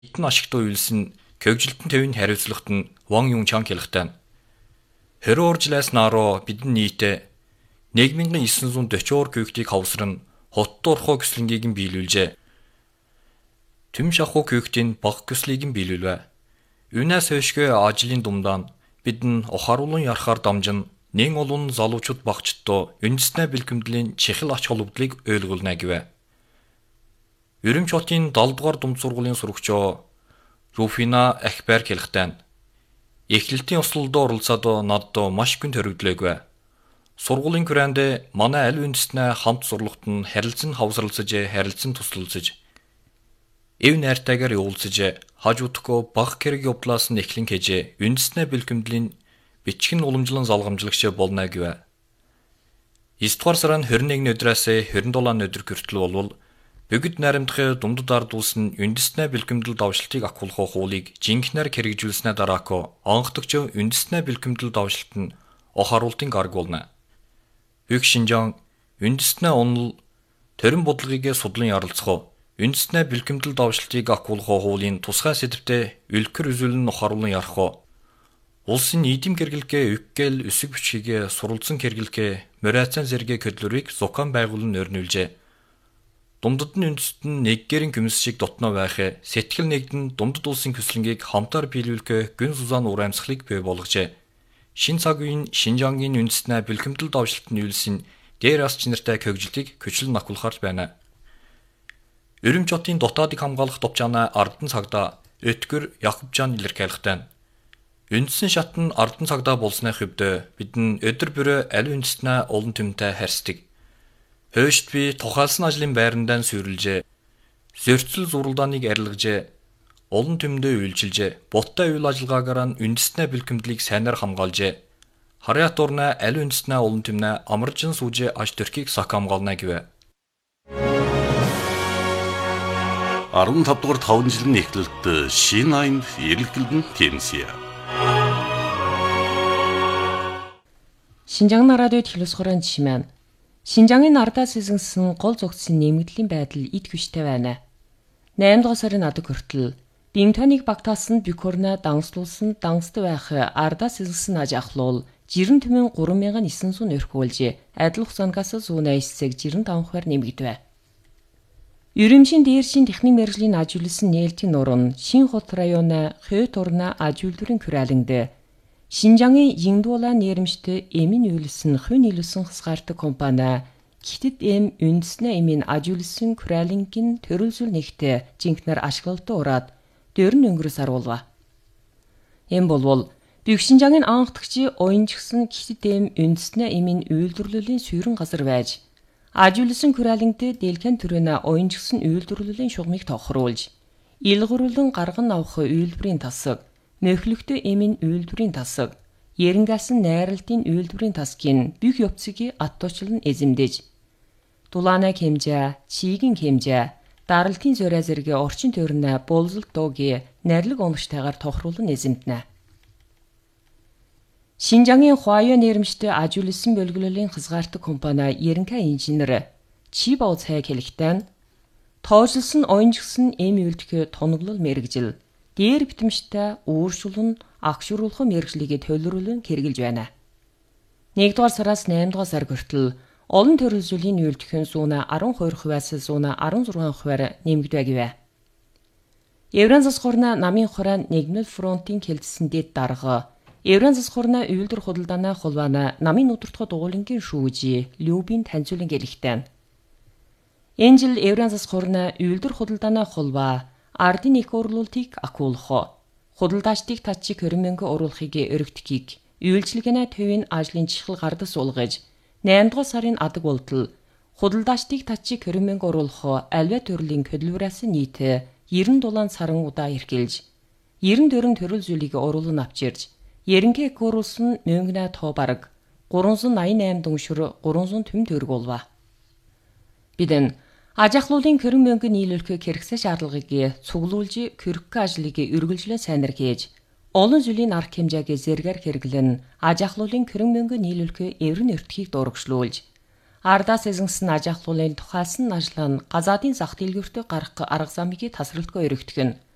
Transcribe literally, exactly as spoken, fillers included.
Эдэн ашигтай үйлс нь көгжилтэн төвийн хариуцлагт нь Ван Юнчан хэлэхтэн. Хэрэв оржлаас нароо бидэн нийтээ нэг мянган девсан зуун дөрвөн күйгтийг хавсран хотторхоо көслөнгийг нь биелүүлжээ. Түм шахуу күйгтийн баг көслийг нь биелүүлвэ. Үнээс хойшгүй ажлын думдаан бидэн охаруулан ярахаар дамжин нэн олон залуучууд багчдоо үндэснэ бэлгэмдлийн чихэл ач холбогдлыг ойлгуулна гэвэ. Өрөмч хотын долоо дугаар дунд сургуулийн сурагчоо Руфина Ахбар хэлэхтэн. Эхлэлтийн услалдоо оролцоод надад маш гүн төрөгдлөөгүй. Сургуулийн хүрээнд манай аль үндэснэ хамт сурлахт нь харилцан хавсралцаж, харилцан туслалцаж, эв найртайгаар явуулцаж, хажуудахгүй баг хэрэг явдлаас нь эхлэн хийж, үндэснэ бэлгэмдлийн бичгэн уламжлан залгамжлагч болно гэвэ. девять дугаар сарын двадцать первого өдрөөс двадцать седьмого өдөр хүртэл болвол бүгд найрамдах думдад ард улс нь үндэснэ бэлгэмдэл давшилтыг ахуулах хуулийг жинхнээр хэрэгжүүлснээр дараако онцгдогч үндэснэ бэлгэмдэл давшилт нь охаруултын гараг болно. Бүх Шинжаан үндэснэ онол төрийн бодлогыг судлан ярилцах, үндэснэ бэлгэмдэл давшилтыг ахуулах хуулийн тусгай сэдвтэ үлгэр үзүүлэн охаруулан ярих. Улсын нийгэм гэргэлгээ үггээл өсөг бичгийг суралцсан гэргэлгээ морайцан зэрэг көдлөрийг зукан байгуулан нөрнүүлжээ. Думдад нь үндэст нь нэг гэрэн гүмс шиг дотноо байх сэтгэл нэгдэн думдад улсын көслөнгийг хамтаар биелүүлэх гүн сузаан урамсгалыг бий болгожээ. Шин цаг үеийн Шинжаангийн үндэснэ бэлгэмдэл давшилтын үйлсийн дээр ас чинартай көгжилтийг көчлөн ахуулахар байна. Өрөмч хотын дотоодыг хамгаалах товчаана Ардан цагдаа Өтгөр Якубжан илэрхийлэхтэн. Үндсэн шат нь Ардан цагдаа болсны хувьд бидэн өдөр бүрөө аль үндэснэ олон түмтэй харьцдаг. Хойшд би тухайлсан ажлын байрандаа сүрэлжээ. Зөрчил зуралдааныг арилгажээ. Олон түмдээ үйлчилжээ. Буттай үйл ажиллагаагаар нь үндэснэ бэлгэмдлийг сайнаар хамгаалжээ. Харьяат урна аль үндэснэ олон түмнэ амаржин сүүжээ аж төрхийг сак хамгаална гэвэ. арван тав дугаар таван жилийн эхлэлд шинэ аянд эрэлхэлдэн тэмсэе. Шинжаан радиод хэлсгэрэн жишмэн. Шинжаангийн ардаас эзэнсэн гол зөгцсөн нэмэгдлийн байдал ид хүчтэй байна. найман дугаар сарын адаг хүртэл бимтоныг багтаасан бюкорна дангслуулсан дангсд байх ардаас эзэнсэн аж ахлуул жирэн түмэн гурван мянган девсан зуун өрхүүлж адил хугацаангаас зуун айсцэг жирэн таван хувиар нэмэгдэв. Өрөмчийн дээршин техник мэргэжлийн аж үйлсэн нээлтийн нуруу Шин хот районы Хойт урна аж үйлдвэрийн күрэлэнд Шинжаангийн Янгдуулаа нэрмжтэй эмийн үйлсэн хүн нийлүүлсэн хасгаартаг компани Китэд эм үндэснэ эмийн аж үйлсэн күрэлэнгийн төрөлзөл нэгтээ жинхнэр ашиглалтаа ураад дөрн өнгөрөөс аруулва. Эм болвол Бүх Шинжаангийн анхдагчи оюнчгсан Китэд эм үндэснэ эмийн үйлдвэрлэлийн суурин газар байж аж үйлсэн күрэлэнгдээ дэлгэн төрөнө оюнчгсан үйлдвэрлэлийн шугамыг тохируулж илгүүрлэн гарган авах үйлдвэрийн тасаг нөхлөгтэй эмийн үйлдвэрийн тасаг, ерэнгасан найралтын үйлдвэрийн тасгийн бүх явцыг аттуучлан эзэмдэж, дулаана хэмжээ, чигийн хэмжээ, даралтын зөрөө зэрэг орчин тойрны болзолт дуугийн найрлаг онгочтойгоор тохируулан эзэмдэнэ. Шинжаангийн Хуайо нэрмжтэй аж үйлсэн бөлгөлөлийн хязгаартаг компани Ерэнка инженер Чибао цай хэлэхтэн тоожлсон оюнчгсан эм үйлдэх тоноглол мэрэгжил дээр битэмжтэй ууршуулн агшруулах мэргэжлийг төлөвлөрүүлэн хэрэгжилж байна. нэгдүгээр сараас наймдугаар сар хүртэл олон төрөл зүйлийн үйлдэх нь зуна арван хоёр хувиас зуна арван зургаан хувиар нэмэгдвэ гэвэ. Евран засгуурна намын хорон нэгдмэл фронтын хэлтсэн дэд дарга Евран засгуурна үйлдвэр худалдааны холбооны намын өдөртгөө дугуулангийн шүүжи Любийн таньцуулан гэлэхтэн. Энэ жил Евран засгуурна үйлдвэр худалдааны холбоо ардын их урлуултыг ахуулах, худалдаачдыг татчиг хорин мянган оруулахыг өргөдөхийг, үйлчилгээний төвийн ажлын чихэл гардас суулгаж, наймдугаар сарын адаг болтол, худалдаачдыг татчиг хорин мянган оруулах альва төрлийн хөдөлмөрөөс нийт ерөн дулаан саран удаа эрхэлж, ерөн дөрөн төрөл зүйлийг оруулан авчирж, ерөнхий оруулсан мөнгөний тоо бараг гурван зуун наян найман дүншөр гурван зуун түм төгрөг болва. Бидэн аж ахлуулын хорин мөнгө нийлүүлэх хэрэгсээ шаардлагыг цуглуулж, хөрөх ажлыг үргэлжлэн сайнар хийж, олон зүйлийн арга хэмжээг зэргээр хэрэглэн аж ахлуулын хорин мөнгө нийлүүлэх эврэн өртгийг дурагшлуулж, ардаас эзэнсэн аж ахлуулын тухайлсан ажлын газаадын зах дэлгүүртээ гарах арга замыг тасралтгүй өргөдөх нь